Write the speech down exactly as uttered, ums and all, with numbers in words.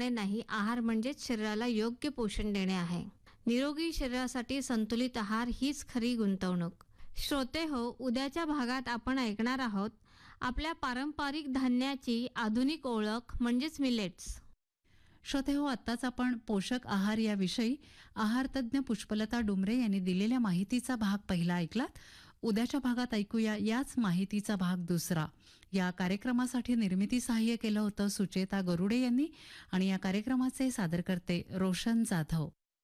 करणे नाही, आहार म्हणजेच शरीराला योग्य पोषण देणे आहे. निरोगी शरीरासाठी संतुलित आहार हीच खरी गुंतवणूक. श्रोते हो, उद्याच्या भागात आपण ऐकणार आहोत आपल्या पारंपरिक धान्याची आधुनिक ओळख म्हणजेच मिलेट्स. श्रोते हो, आत्ताच आपण पोषक आहार याविषयी आहार तज्ज्ञ पुष्पलता डुमरे यांनी दिलेल्या माहितीचा भाग पहिला ऐकलात. उद्याच्या भागात ऐकूया याच माहितीचा भाग दुसरा. या कार्यक्रमासाठी निर्मिती सहाय्य केलं होतं सुचेता गरुडे यांनी आणि या कार्यक्रमाचे सादरकर्ते रोशन जाधव.